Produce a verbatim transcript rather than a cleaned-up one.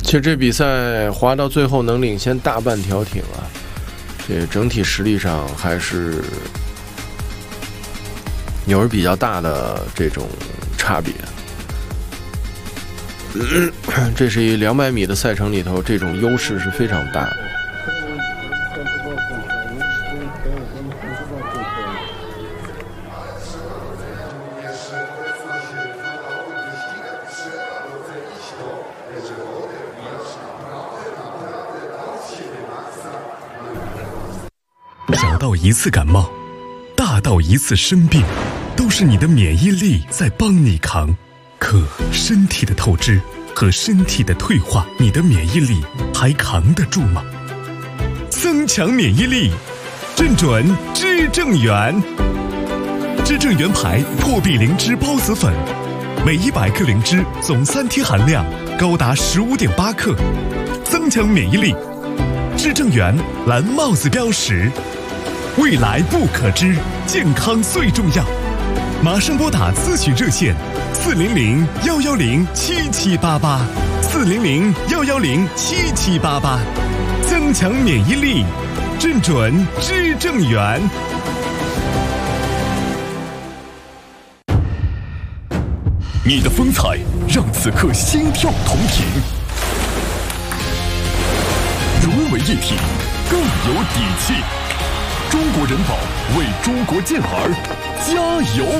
其实这比赛滑到最后能领先大半条艇啊，这整体实力上还是有着比较大的这种差别。嗯、这是一两百米的赛程里头，这种优势是非常大的。 小到一次感冒，大到一次生病，都是你的免疫力在帮你扛。可身体的透支和身体的退化，你的免疫力还扛得住吗？增强免疫力，正准知正元。知正元牌破壁灵芝孢子粉，每一百克灵芝总三天含量高达十五点八克，增强免疫力。知正元蓝帽子标识，未来不可知，健康最重要。马上拨打咨询热线四零零幺幺零七七八八，四零零幺幺零七七八八，增强免疫力，正准知正元。你的风采让此刻心跳同频，融为一体，更有底气。中国人保为中国健儿加油！